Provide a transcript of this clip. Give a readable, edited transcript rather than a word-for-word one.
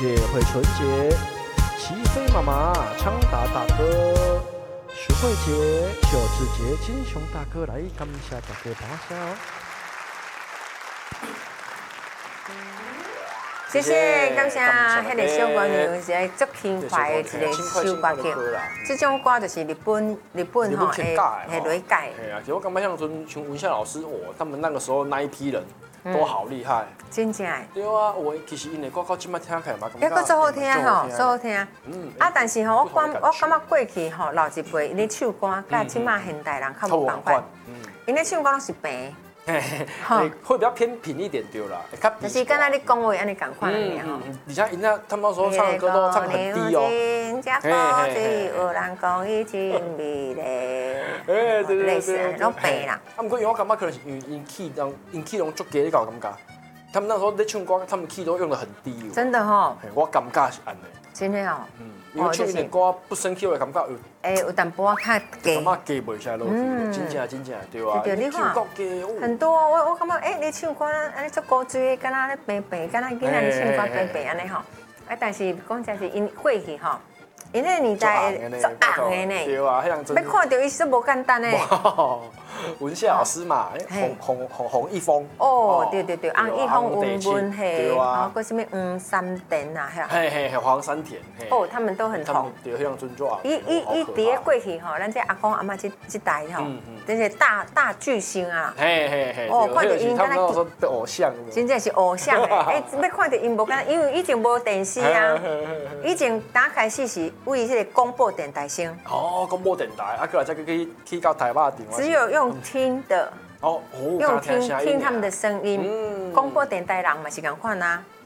叶惠纯姐、齐飞妈妈、昌达大哥、徐慧姐、秀智姐、金雄大哥来感谢大家打赏。 谢谢，感谢迄个小歌娘，一个足轻快的一个首歌曲。这种歌就是日本吼的雷改。 哎呀，其实我感觉像文夏老师，他们那个时候那一批人都好厉害。 真正诶。 对啊，其实因的歌到今麦听起来嘛， 也搁足好听吼，足好听。但是吼，我感觉过去吼老一辈因咧唱歌，甲今麦现代人较无共款。因咧唱歌拢是平。 会比较偏平一点对啦， 就是刚才你讲话安尼共款的吼。 而且他们那时候唱的歌都唱很低哦。 有人讲伊真美丽。 对， 类似安尼，拢平啦。 啊，不过因为我感觉可能是因 key 拢足低，你搞感觉？他们那时候在唱歌，他们 key 都用得很低。 真的吼。 我感觉是安尼。 真的哦。 因为唱一点歌不升 key 的感觉有。 有淡薄仔较低。 感觉低袂下落去，真正对啊。 对，你看很多，我感觉你唱歌安尼足古锥，敢若咧平平，敢若囡仔咧唱歌平平安尼吼。但是讲真是因过去吼，因那年代足红的呢。 对啊，要看到伊是无简单诶。 文夏老师嘛，洪一峰。 哦，对，洪一峰、文文嘿，然后个什么黄山田啊， 嘿，黄山田。 哦，他们都很红。 对，非常尊重啊。 伊伫过去吼，咱这阿公阿妈这代吼，这些大巨星啊。 嘿。 哦，看到因他们那时候的偶像。 真正是偶像诶！要看到因无敢，因为以前无电视啊，以前打开始是为迄个广播电台先。 哦，广播电台，啊，过来再去到台北电话。 只有用听的，用听他们的声音。广播电台人嘛是共款啊。